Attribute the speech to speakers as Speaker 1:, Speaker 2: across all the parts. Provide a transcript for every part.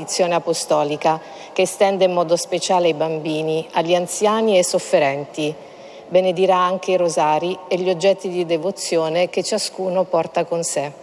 Speaker 1: benedizione apostolica che estende in modo speciale ai bambini, agli anziani e ai sofferenti. Benedirà anche i rosari e gli oggetti di devozione che ciascuno porta con sé.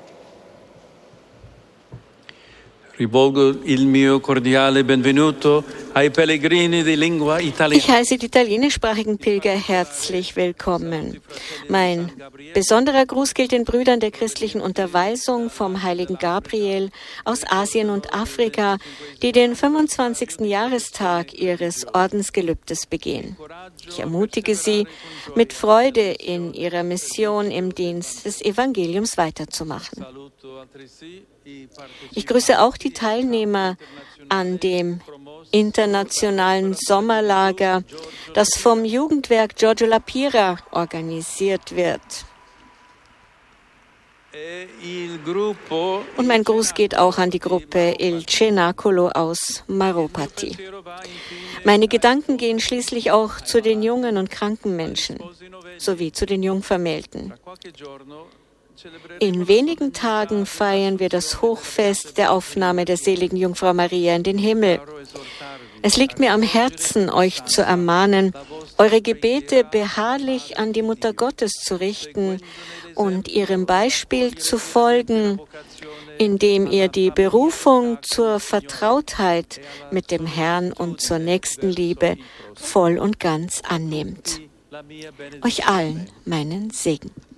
Speaker 2: Rivolgo il mio cordiale benvenuto ai pellegrini di lingua italiana.
Speaker 3: Ich heiße die italienischsprachigen Pilger herzlich willkommen. Mein besonderer Gruß gilt den Brüdern der christlichen Unterweisung vom heiligen Gabriel aus Asien und Afrika, die den 25. Jahrestag ihres Ordensgelübdes begehen. Ich ermutige sie, mit Freude in ihrer Mission im Dienst des Evangeliums weiterzumachen. Ich grüße auch die Teilnehmer an dem internationalen Sommerlager, das vom Jugendwerk Giorgio La Pira organisiert wird. Und mein Gruß geht auch an die Gruppe Il Cenacolo aus Maropati. Meine Gedanken gehen schließlich auch zu den jungen und kranken Menschen sowie zu den Jungvermählten. In wenigen Tagen feiern wir das Hochfest der Aufnahme der seligen Jungfrau Maria in den Himmel. Es liegt mir am Herzen, euch zu ermahnen, eure Gebete beharrlich an die Mutter Gottes zu richten und ihrem Beispiel zu folgen, indem ihr die Berufung zur Vertrautheit mit dem Herrn und zur Nächstenliebe voll und ganz annehmt. Euch allen meinen Segen.